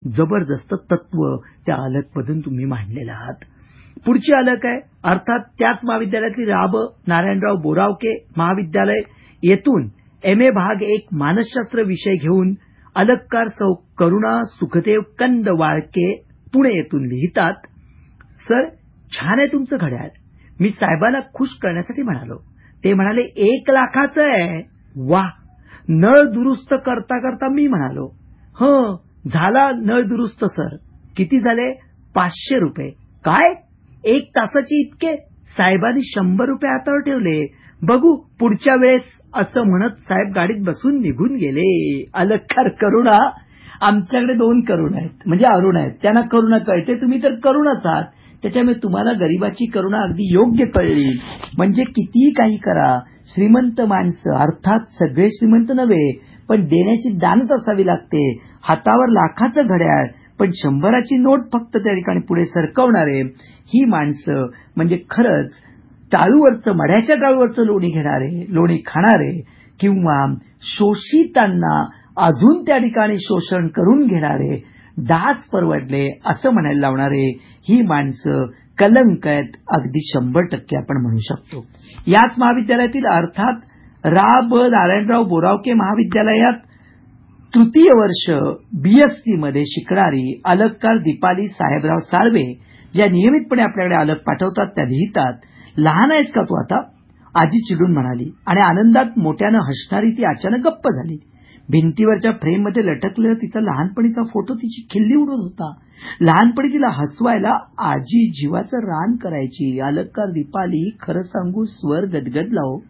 जबरदस्त तत्व त्या अलकमधून तुम्ही मांडलेलं आहात. पुढची अलक आहे अर्थात त्याच महाविद्यालयातली राब नारायणराव बोरावके महाविद्यालय येथून MA भाग 1 मानसशास्त्र विषय घेऊन अलककार सौ करुणा सुखदेव कंदवाळके पुणे येथून लिहितात. सर, छान आहे तुमचं घड्याळ. मी साहेबांना खुश करण्यासाठी म्हणालो. ते म्हणाले 1 लाखाचं आहे. वाह. नळ दुरुस्त करता करता मी म्हणालो, झाला नळ दुरुस्त सर. किती झाले? 500 रुपये. काय? 1 तासाचे इतके? साहेबांनी 100 रुपये हातावर ठेवले. बघू पुढच्या वेळेस, असं म्हणत साहेब गाडीत बसून निघून गेले. अलककार करुणा. आमच्याकडे 2 करुणा आहेत, म्हणजे अरुण आहेत. त्यांना करुणा कळते, तुम्ही तर करुणाच आहात. त्याच्यामुळे तुम्हाला गरिबाची करुणा अगदी योग्य कळली. म्हणजे कितीही काही करा, श्रीमंत माणसं अर्थात सगळे श्रीमंत नव्हे, पण देण्याची दानत असावी लागते. हातावर लाखाचं घड्याळ पण 100ची नोट फक्त त्या ठिकाणी पुढे सरकवणारे ही माणसं म्हणजे खरंच टाळूवरचं, मढ्याच्या टाळूवरचं लोणी घेणारे, लोणी खाणारे किंवा शोषितांना अजून त्या ठिकाणी शोषण करून घेणारे, डास परवडले असं म्हणायला लावणारे ही माणसं कलंक आहेत, अगदी 100% आपण म्हणू शकतो. याच महाविद्यालयातील अर्थात राब नारायणराव बोरावके महाविद्यालयात तृतीय वर्ष BSc मध्ये शिकणारी अलककार दीपाली साहेबराव साळवे, ज्या नियमितपणे आपल्याकडे अलक पाठवतात, त्या लिहितात. लहान आहेस का तू आता? आजी चिडून म्हणाली आणि आनंदात मोठ्यानं हसणारी ती अचानक गप्प झाली. भिंतीवरच्या फ्रेममध्ये लटकलेला तिचा लहानपणीचा फोटो तिची खिल्ली उडवत होता. लहानपणी तिला हसवायला आजी जीवाचं रान करायची. अलककार दीपाली, खरं सांगू स्वर गदगदला हो.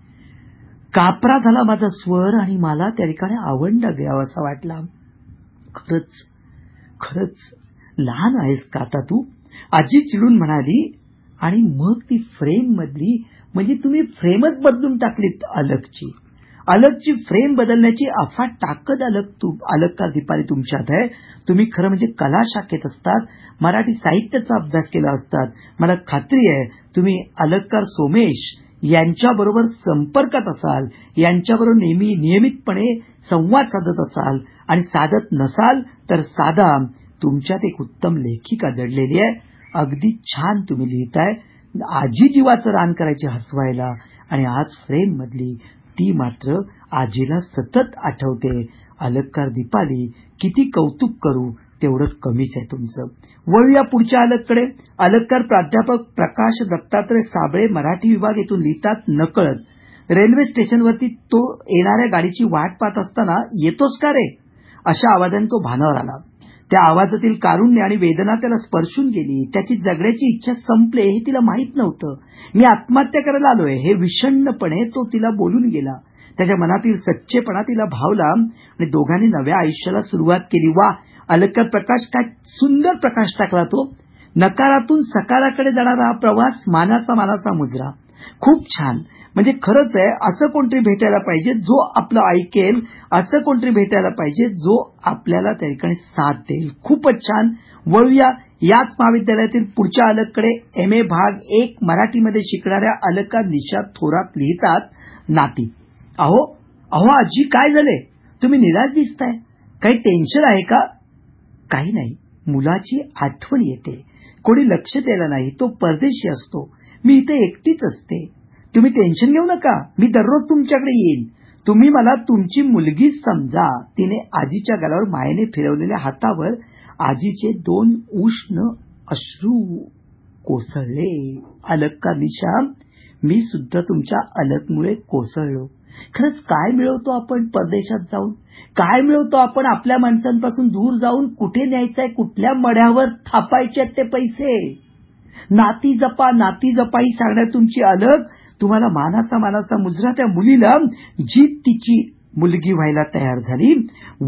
कापरा झाला माझा स्वर आणि मला त्या ठिकाणी आवंडा घ्यावासा वाटला. खरंच खरंच लहान आहेस का आता तू? आजी चिडून म्हणाली. आणि मग ती फ्रेम मधली, म्हणजे तुम्ही फ्रेमच बदलून टाकलीत अलकची. अलकची फ्रेम बदलण्याची अफाट ताकद अलककार दीपाली तुमच्यात आहे. तुम्ही खरं म्हणजे कला शाखेत असतात, मराठी साहित्याचा अभ्यास केला असतात. मला खात्री आहे तुम्ही अलककार सोमेश यांच्याबरोबर संपर्कात असाल, यांच्याबरोबर नेहमी नियमितपणे संवाद साधत असाल आणि साधत नसाल तर साधा. तुमच्यात एक उत्तम लेखिका दडलेली आहे. अगदी छान तुम्ही लिहिताय. आजी जीवाचं रान करायची हसवायला आणि आज फ्रेम मधली ती मात्र आजीला सतत आठवते. अलककार दीपाली, किती कौतुक करू तेवढं कमीच आहे तुमचं. वळूया पुढच्या अलककडे. अलककार प्राध्यापक प्रकाश दत्तात्रय साबळे मराठी विभाग येथून लिहितात. नकळत रेल्वे स्टेशनवरती तो येणाऱ्या गाडीची वाट पाहत असताना, येतोस का रे, अशा आवाजाने तो भानावर आला. त्या आवाजातील कारुण्य आणि वेदना त्याला स्पर्शून गेली. त्याची जगण्याची इच्छा संपले हे तिला माहीत नव्हतं. मी आत्महत्या करायला आलोय हे विषण्णपणे तो तिला बोलून गेला. त्याच्या मनातील सच्चेपणा तिला भावला आणि दोघांनी नव्या आयुष्याला सुरुवात केली. वा, अलककार प्रकाश, काय सुंदर प्रकाश टाकला तो. नकारातून सकाराकडे जाणारा हा प्रवास मानाचा मुजरा. खूप छान. म्हणजे खरंच आहे, असं कोणतरी भेटायला पाहिजे जो आपलं ऐकेल, असं कोणतरी भेटायला पाहिजे जो आपल्याला त्या ठिकाणी साथ देईल. खूपच छान. वळूया याच महाविद्यालयातील पुढच्या अलककडे. MA भाग 1 मराठीमध्ये शिकणाऱ्या अलककार निशा थोरात लिहितात. नाती. अहो आजी, काय झाले? तुम्ही निराश दिसताय. काही टेन्शन आहे का? काही नाही, मुलाची आठवण येते. कोणी लक्ष द्यायला नाही, तो परदेशी असतो, मी इथे एकटीच असते. तुम्ही टेन्शन घेऊ नका, मी दररोज तुमच्याकडे येईन. तुम्ही मला तुमची मुलगीच समजा. तिने आजीच्या गालावर मायेने फिरवलेल्या हातावर आजीचे 2 उष्ण अश्रू कोसळले. अलककार निशा, मी सुद्धा तुमच्या अलकमुळे कोसळलो. खरंच काय मिळवतो आपण परदेशात जाऊन? काय मिळवतो आपण आपल्या माणसांपासून दूर जाऊन? कुठे न्यायचंय, कुठल्या मढ्यावर थापायचे ते पैसे? नाती जपा, नाती जपा ही सांगण्यात तुमची अलक तुम्हाला मानाचा मुजरा. त्या मुलीला जी तिची मुलगी व्हायला तयार झाली,